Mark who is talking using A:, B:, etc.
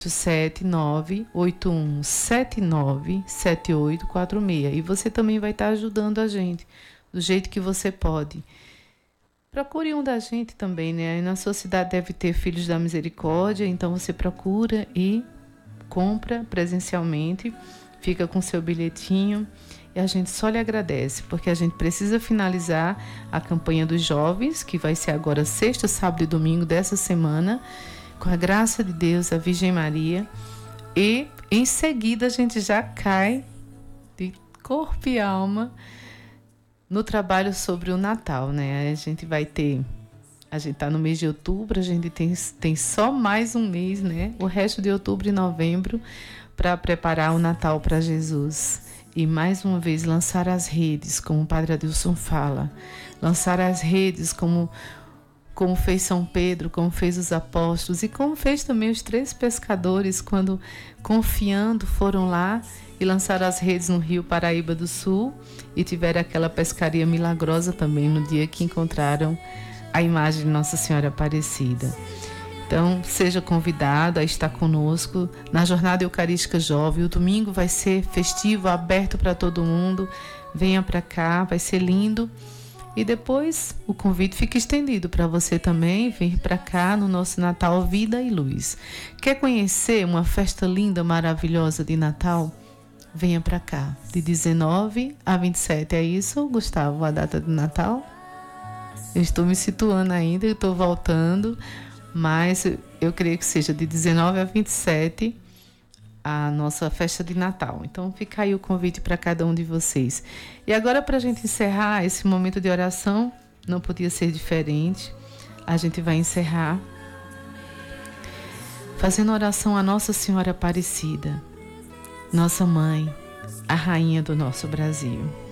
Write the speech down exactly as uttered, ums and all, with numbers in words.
A: sete nove oito um sete nove sete oito quatro seis. E você também vai estar ajudando a gente do jeito que você pode. Procure um da gente também, né? Aí na sua cidade deve ter Filhos da Misericórdia, então você procura e compra presencialmente, fica com seu bilhetinho e a gente só lhe agradece, porque a gente precisa finalizar a campanha dos jovens, que vai ser agora sexta, sábado e domingo dessa semana, com a graça de Deus, a Virgem Maria, e em seguida a gente já cai de corpo e alma no trabalho sobre o Natal, né? A gente vai ter, a gente tá no mês de outubro, a gente tem, tem só mais um mês, né? O resto de outubro e novembro para preparar o Natal para Jesus. E mais uma vez lançar as redes, como o Padre Adilson fala, lançar as redes como, como fez São Pedro, como fez os apóstolos e como fez também os três pescadores quando, confiando, foram lá e lançaram as redes no Rio Paraíba do Sul e tiveram aquela pescaria milagrosa também no dia que encontraram a imagem de Nossa Senhora Aparecida. Então, seja convidado a estar conosco na Jornada Eucarística Jovem. O domingo vai ser festivo, aberto para todo mundo. Venha para cá, vai ser lindo. E depois o convite fica estendido para você também vir para cá no nosso Natal Vida e Luz. Quer conhecer uma festa linda, maravilhosa de Natal? Venha para cá, de dezenove a vinte e sete. É isso, Gustavo, a data de Natal? Eu estou me situando ainda, eu estou voltando. Mas eu creio que seja de dezenove a vinte e sete a nossa festa de Natal. Então fica aí o convite para cada um de vocês. E agora, para a gente encerrar esse momento de oração, não podia ser diferente. A gente vai encerrar fazendo oração à Nossa Senhora Aparecida, nossa mãe, a rainha do nosso Brasil.